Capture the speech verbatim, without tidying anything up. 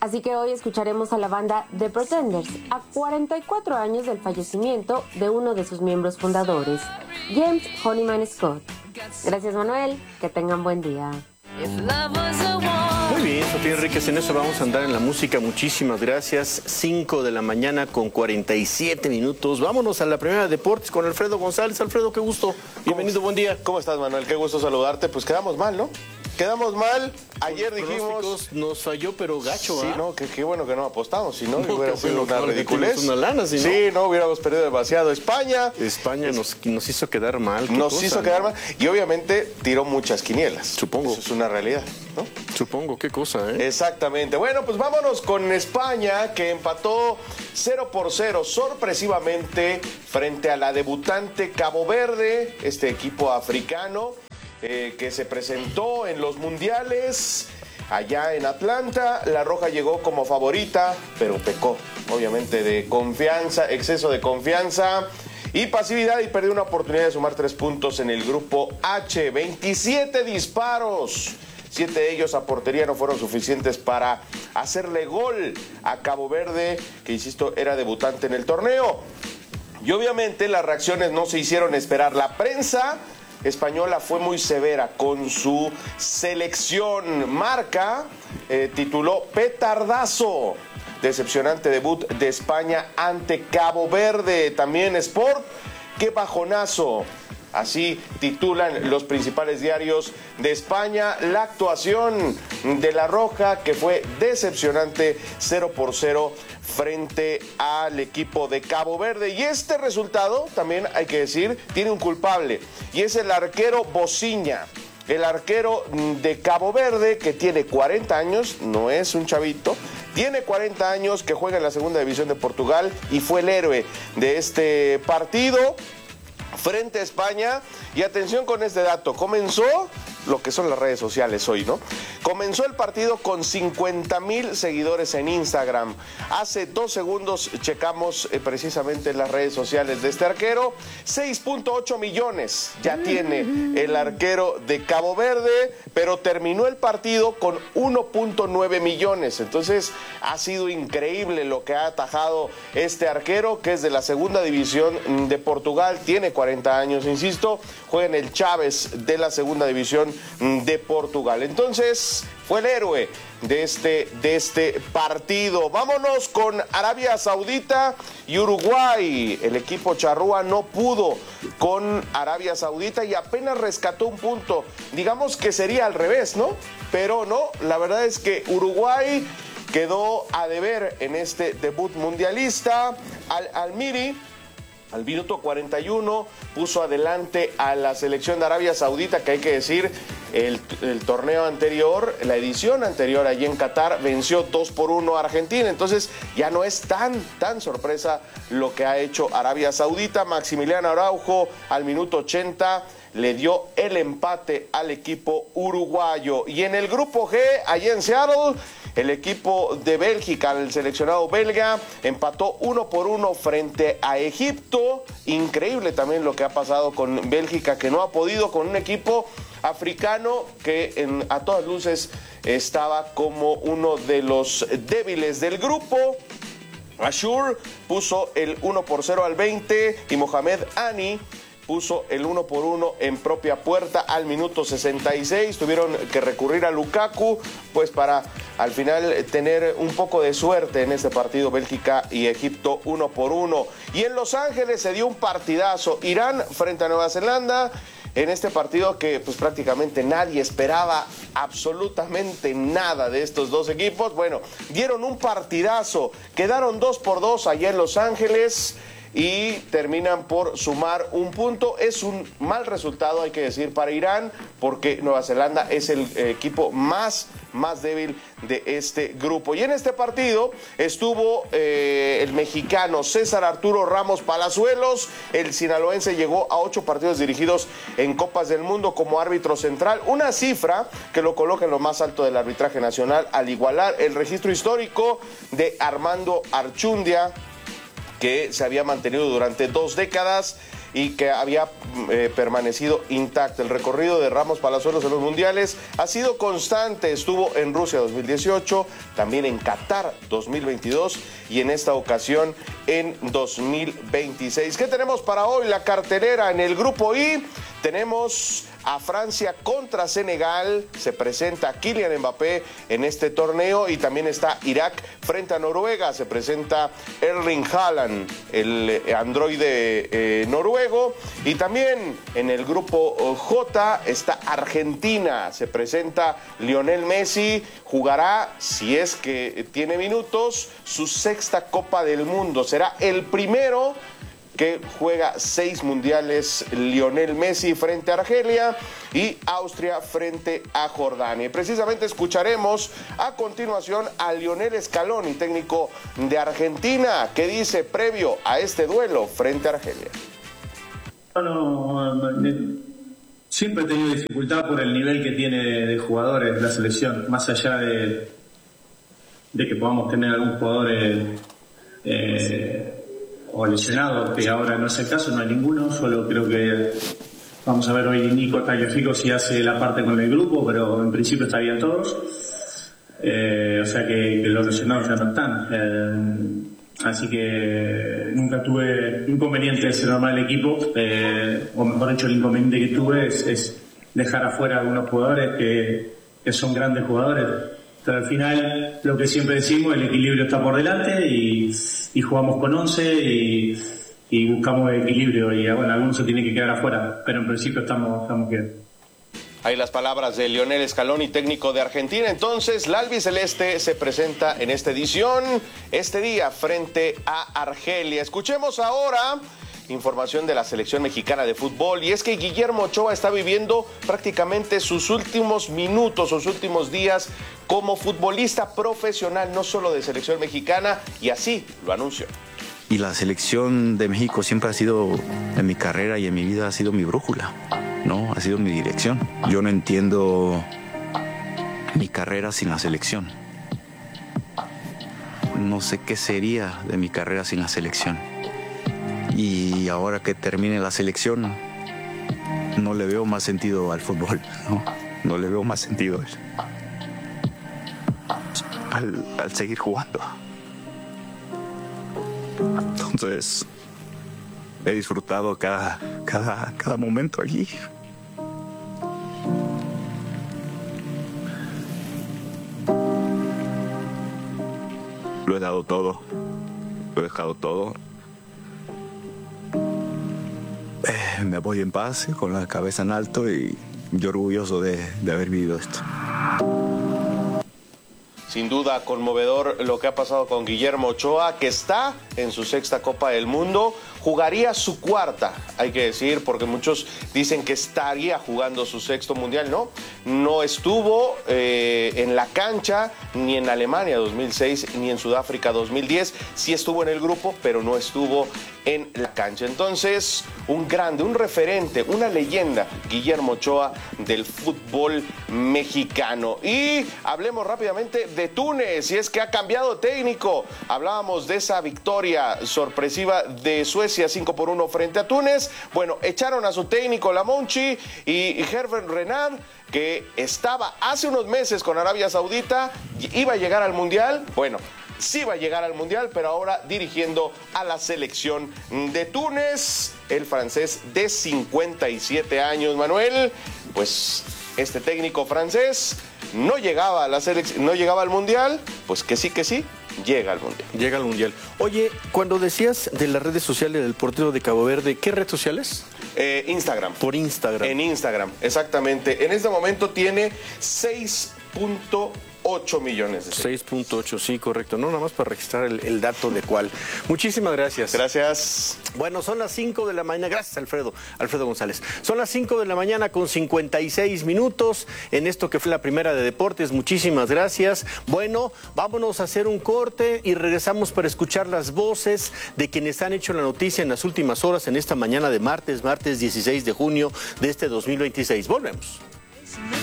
Así que hoy escucharemos a la banda The Pretenders, a cuarenta y cuatro años del fallecimiento de uno de sus miembros fundadores, James Honeyman Scott. Gracias, Manuel, que tengan buen día. Muy bien, Sofía Enríquez, en eso vamos a andar en la música. Muchísimas gracias. cinco de la mañana con cuarenta y siete minutos. Vámonos a la primera de deportes con Alfredo González. Alfredo, qué gusto. Bienvenido, buen día. ¿Cómo estás, Manuel? Qué gusto saludarte. Pues quedamos mal, ¿no? Quedamos mal. Ayer dijimos... Nos falló, pero gacho, Sí, ¿eh? no, qué, qué bueno que no apostamos, si no, No, hubiera que sido bueno, una no, ridiculez. una lana, si no. Sí, no, hubiéramos perdido demasiado. España... España nos, nos hizo quedar mal. Nos cosa, hizo ¿no? quedar mal. Y obviamente tiró muchas quinielas. Supongo. Eso es una realidad, ¿no? Supongo, qué cosa, ¿eh? Exactamente. Bueno, pues vámonos con España, que empató cero por cero sorpresivamente frente a la debutante Cabo Verde, este equipo africano eh, que se presentó en los mundiales allá en Atlanta. La Roja llegó como favorita, pero pecó, obviamente, de confianza, exceso de confianza y pasividad, y perdió una oportunidad de sumar tres puntos en el grupo H. veintisiete disparos. Siete de ellos a portería no fueron suficientes para hacerle gol a Cabo Verde, que, insisto, era debutante en el torneo. Y obviamente las reacciones no se hicieron esperar. La prensa española fue muy severa con su selección. Marca eh, tituló Petardazo. Decepcionante debut de España ante Cabo Verde. También Sport, qué bajonazo. Así titulan los principales diarios de España la actuación de La Roja, que fue decepcionante, cero por cero frente al equipo de Cabo Verde. Y este resultado, también hay que decir, tiene un culpable, y es el arquero Bociña. El arquero de Cabo Verde, que tiene cuarenta años, no es un chavito, tiene cuarenta años, que juega en la segunda división de Portugal y fue el héroe de este partido frente a España. Y atención con este dato, comenzó lo que son las redes sociales hoy, ¿no? Comenzó el partido con cincuenta mil seguidores en Instagram. Hace dos segundos checamos eh, precisamente las redes sociales de este arquero. seis punto ocho millones ya tiene el arquero de Cabo Verde, pero terminó el partido con uno punto nueve millones. Entonces ha sido increíble lo que ha atajado este arquero, que es de la segunda división de Portugal, tiene cuarenta años, insisto, juega en el Chaves de la segunda división de Portugal. Entonces fue el héroe de este, de este partido. Vámonos con Arabia Saudita y Uruguay. El equipo charrúa no pudo con Arabia Saudita y apenas rescató un punto. Digamos que sería al revés, ¿no? Pero no, la verdad es que Uruguay quedó a deber en este debut mundialista. Al-Almiri, al minuto cuarenta y uno, puso adelante a la selección de Arabia Saudita, que hay que decir, el, el torneo anterior, la edición anterior allí en Qatar, venció dos por uno a Argentina. Entonces ya no es tan, tan sorpresa lo que ha hecho Arabia Saudita. Maximiliano Araujo al minuto ochenta le dio el empate al equipo uruguayo. Y en el grupo G, allí en Seattle, el equipo de Bélgica, el seleccionado belga, empató uno por uno frente a Egipto. Increíble también lo que ha pasado con Bélgica, que no ha podido con un equipo africano que en, a todas luces estaba como uno de los débiles del grupo. Ashur puso el uno por cero al veinte y Mohamed Ani puso el uno por uno en propia puerta al minuto sesenta y seis. Tuvieron que recurrir a Lukaku, pues para al final tener un poco de suerte en este partido. Bélgica y Egipto uno por uno. Y en Los Ángeles se dio un partidazo. Irán frente a Nueva Zelanda. En este partido que pues prácticamente nadie esperaba absolutamente nada de estos dos equipos. Bueno, dieron un partidazo. Quedaron dos por dos allá en Los Ángeles y terminan por sumar un punto. Es un mal resultado, hay que decir, para Irán, porque Nueva Zelanda es el eh, equipo más, más débil de este grupo. Y en este partido estuvo eh, el mexicano César Arturo Ramos Palazuelos. El sinaloense llegó a ocho partidos dirigidos en Copas del Mundo como árbitro central, una cifra que lo coloca en lo más alto del arbitraje nacional, al igualar el registro histórico de Armando Archundia, que se había mantenido durante dos décadas. y que había eh, permanecido intacta. El recorrido de Ramos Palazuelos en los mundiales ha sido constante. Estuvo en Rusia dos mil dieciocho, también en Qatar dos mil veintidós y en esta ocasión en dos mil veintiséis. ¿Qué tenemos para hoy? La cartelera en el grupo I. Tenemos a Francia contra Senegal, se presenta Kylian Mbappé en este torneo, y también está Irak frente a Noruega, se presenta Erling Haaland, el androide eh, noruego, y también en el grupo J está Argentina, se presenta Lionel Messi, jugará, si es que tiene minutos, su sexta Copa del Mundo, será el primero que juega seis mundiales Lionel Messi frente a Argelia y Austria frente a Jordania. Y precisamente escucharemos a continuación a Lionel Scaloni, técnico de Argentina, que dice previo a este duelo frente a Argelia. Bueno, siempre he tenido dificultad por el nivel que tiene de, de jugadores la selección, más allá de, de que podamos tener algún jugador eh, eh, o lesionados, que ahora no es el caso, no hay ninguno, solo creo que vamos a ver hoy Nico Tagliafico si hace la parte con el grupo, pero en principio estarían todos, eh, o sea que, que los lesionados ya no están, eh, así que nunca tuve inconvenientes en armar el equipo, eh, o mejor dicho, el inconveniente que tuve es, es dejar afuera a algunos jugadores que, que son grandes jugadores. Pero al final, lo que siempre decimos, el equilibrio está por delante y, y jugamos con once y, y buscamos el equilibrio, y bueno, algunos se tienen que quedar afuera, pero en principio estamos, estamos bien. Ahí las palabras de Lionel Scaloni, técnico de Argentina. Entonces, la albiceleste se presenta en esta edición, este día, frente a Argelia. Escuchemos ahora información de la selección mexicana de fútbol, y es que Guillermo Ochoa está viviendo prácticamente sus últimos minutos, sus últimos días como futbolista profesional, no solo de selección mexicana, y así lo anunció. Y la selección de México siempre ha sido, en mi carrera y en mi vida, ha sido mi brújula, ¿no? Ha sido mi dirección. Yo no entiendo mi carrera sin la selección. No sé qué sería de mi carrera sin la selección. Y ahora que termine la selección, no le veo más sentido al fútbol, ¿no? No le veo más sentido al, al seguir jugando. Entonces, he disfrutado cada, cada, cada momento allí. Lo he dado todo, lo he dejado todo. Eh, me voy en paz, con la cabeza en alto y yo orgulloso de, de haber vivido esto. Sin duda conmovedor lo que ha pasado con Guillermo Ochoa, que está en su sexta Copa del Mundo, jugaría su cuarta, hay que decir, porque muchos dicen que estaría jugando su sexto mundial, ¿no? No estuvo eh, en la cancha ni en Alemania dos mil seis ni en Sudáfrica dos mil diez, sí estuvo en el grupo, pero no estuvo en la cancha. Entonces, un grande, un referente, una leyenda, Guillermo Ochoa del fútbol mexicano. Y hablemos rápidamente de Túnez, y es que ha cambiado técnico. Hablábamos de esa victoria sorpresiva de Suecia cinco por uno frente a Túnez. Bueno, echaron a su técnico Lamonchi y Herbert Renard, que estaba hace unos meses con Arabia Saudita, iba a llegar al Mundial. Bueno, sí va a llegar al Mundial, pero ahora dirigiendo a la selección de Túnez, el francés de cincuenta y siete años, Manuel. Pues este técnico francés no llegaba a la selección, no llegaba al Mundial, pues que sí, que sí, llega al Mundial. Llega al Mundial. Oye, cuando decías de las redes sociales del portero de Cabo Verde, ¿qué red sociales? Eh, Instagram. Por Instagram. En Instagram, exactamente. En este momento tiene seis punto ocho millones de seis punto ocho, sí, correcto. No, nada más para registrar el, el dato de cuál. Muchísimas gracias. Gracias. Bueno, son las cinco de la mañana. Gracias, Alfredo. Alfredo González. Son las cinco de la mañana con cincuenta y seis minutos en esto que fue la primera de deportes. Muchísimas gracias. Bueno, vámonos a hacer un corte y regresamos para escuchar las voces de quienes han hecho la noticia en las últimas horas en esta mañana de martes, martes dieciséis de junio de este dos mil veintiséis. Volvemos.